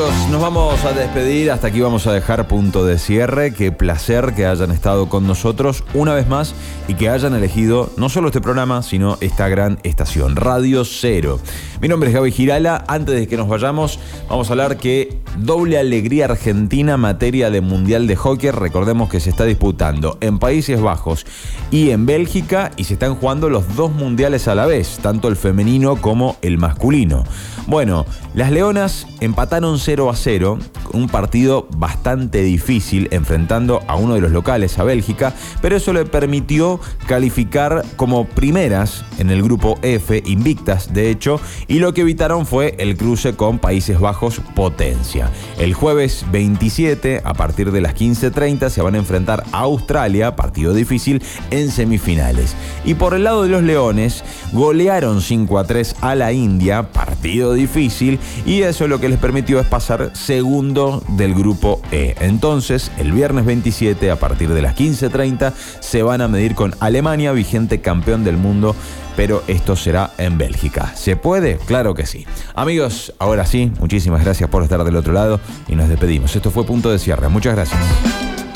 amigos, nos vamos a despedir. Hasta aquí vamos a dejar punto de cierre. Qué placer que hayan estado con nosotros una vez más y que hayan elegido no solo este programa, sino esta gran estación, Radio Cero. Mi nombre es Gaby Girala. Antes de que nos vayamos, vamos a hablar que doble alegría argentina en materia de Mundial de Hockey. Recordemos que se está disputando en Países Bajos y en Bélgica y se están jugando los dos mundiales a la vez, tanto el femenino como el masculino. Bueno, las Leonas empataron 0-0, un partido bastante difícil enfrentando a uno de los locales, a Bélgica, pero eso le permitió calificar como primeras en el grupo F, invictas de hecho, y lo que evitaron fue el cruce con Países Bajos potencia. El jueves 27, a partir de las 15:30, se van a enfrentar a Australia, partido difícil, en semifinales. Y por el lado de los Leones, golearon 5-3 a la India, partido difícil, y eso lo que les permitió es pasar segundo del grupo E. Entonces, el viernes 27, a partir de las 15:30, se van a medir con Alemania, vigente campeón del mundo, pero esto será en Bélgica. ¿Se puede? Claro que sí. Amigos, ahora sí, muchísimas gracias por estar del otro lado y nos despedimos. Esto fue Punto de Cierre. Muchas gracias.